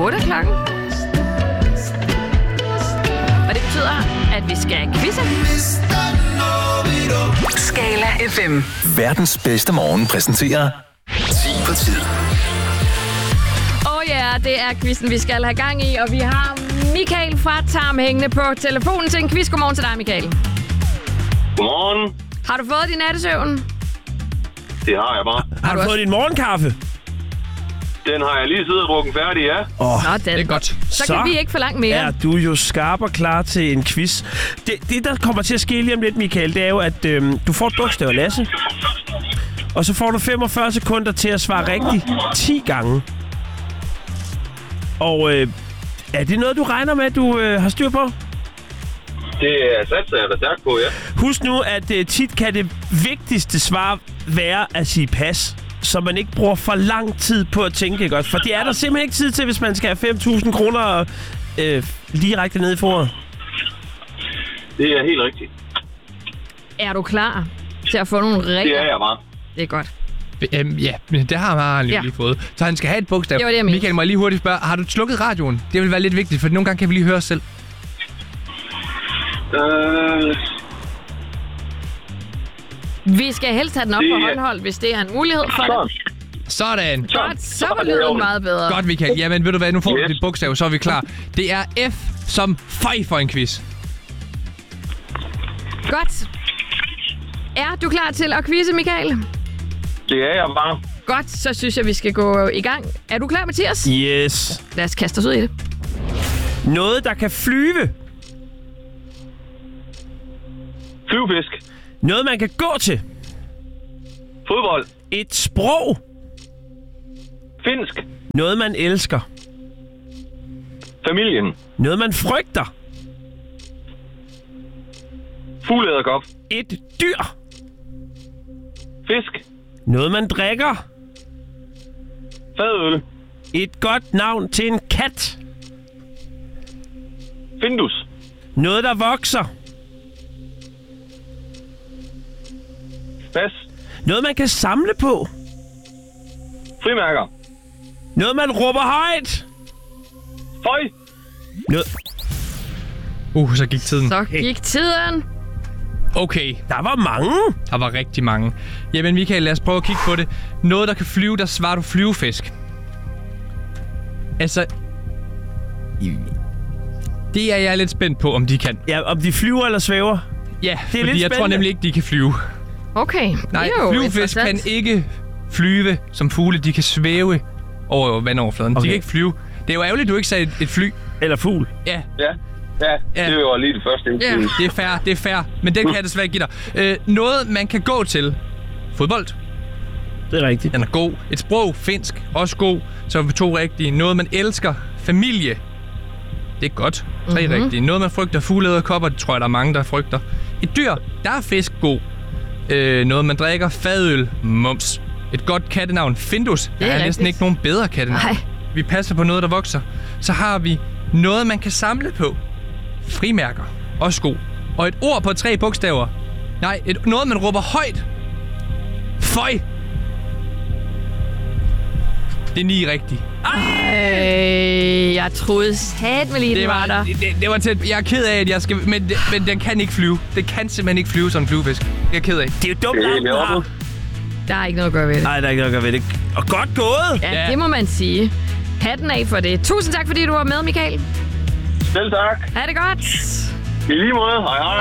8 klokken. Og det betyder, at vi skal quizze. Skala FM. Verdens bedste morgen præsenterer 10 på tid. Det er quizzen, vi skal have gang i, og vi har Michael fra Tarm hængende på telefonen til en quiz. Godmorgen til dig, Michael. Godmorgen. Har du fået din nattesøvn? Det har jeg bare. Har du fået din morgenkaffe? Den har jeg lige siddet og drukket færdig, ja. Det er godt. Så kan vi ikke forlange mere. Er du jo skarp og klar til en quiz. Det, der kommer til at ske lige om lidt, Michael, det er jo, at du får et bogstav, Lasse. Og så får du 45 sekunder til at svare rigtigt 10 gange. Og er det noget, du regner med, at du har styr på? Det satser jeg da stærkt på, ja. Husk nu, at tit kan det vigtigste svar være at sige pas, så man ikke bruger for lang tid på at tænke, godt? For det er der simpelthen ikke tid til, hvis man skal have 5.000 kroner direkte ned i foret. Det er helt rigtigt. Er du klar til at få nogle regler? Det er jeg bare. Det er godt. Ja, det har han lige fået. Så han skal have et bogstav. Det var det, jeg mente. Michael, må jeg lige hurtigt spørge, har du slukket radioen? Det vil være lidt vigtigt, for nogle gange kan vi lige høre os selv. Vi skal helst have den op på håndhold, hvis det er en mulighed for det. Sådan. Godt, så var lyden meget bedre. Godt, Michael. Jamen, ved du hvad, nu får du dit bogstav, så er vi klar. Det er F som fej for en quiz. Godt. Er du klar til at quizze, Michael? Det er jeg bare. Godt, så synes jeg, vi skal gå i gang. Er du klar, Mathias? Yes. Lad os kaste os ud i det. Noget, der kan flyve. Flyvefisk. Noget, man kan gå til. Fodbold. Et sprog. Finsk. Noget, man elsker. Familien. Noget, man frygter. Fugleæderkop. Et dyr. Fisk. Noget, man drikker. Fadøl. Et godt navn til en kat. Findus. Noget, der vokser. Pas. Noget, man kan samle på. Frimærker. Noget, man råber højt. Føj. Noget... Så gik tiden. Så gik tiden. Okay. Der var mange. Der var rigtig mange. Jamen, Michael, lad os prøve at kigge på det. Noget, der kan flyve, der svarer du flyvefisk. Altså... Det er jeg lidt spændt på, om de kan. Ja, om de flyver eller svæver. Ja, det er fordi jeg tror nemlig ikke, de kan flyve. Okay. Nej, flyvefisk kan ikke flyve som fugle. De kan svæve over vandoverfladen. Okay. De kan ikke flyve. Det er jo ærgerligt, du ikke sagde et fly. Eller fugl. Ja. Ja, det var lige det første indskydelse. Ja, det er fair. Men den kan jeg desværre ikke give dig. Noget, man kan gå til. Fodbold. Det er rigtigt. Den er god. Et sprog, finsk, også god. Så er vi 2 rigtige. Noget, man elsker. Familie. Det er godt. 3 rigtige. Noget, man frygter. Fugleæderkopper, det tror jeg, der er mange, der frygter. Et dyr, der er fisk god. Noget, man drikker. Fadøl. Mums. Et godt kattenavn. Findus. Der er næsten ikke nogen bedre kattenavn. Nej. Vi passer på noget, der vokser. Så har vi noget, man kan samle på. Frimærker. Også god. Og et ord på 3 bogstaver. Nej, noget, man råber højt. Føj. Det er 9 rigtigt. Jeg troede satme lige, det var der. Det var tæt. Jeg er ked af, at jeg skal... Men den kan ikke flyve. Det kan simpelthen ikke flyve som en flyvefisk. Jeg er ked af. Det er jo dumt. Der er ikke noget at gøre ved det. Nej, der er ikke noget at gøre ved det. Og godt gået. Ja, det må man sige. Hatten af for det. Tusind tak, fordi du var med, Michael. Selv tak. Ha' det godt. I lige måde. Hej hej.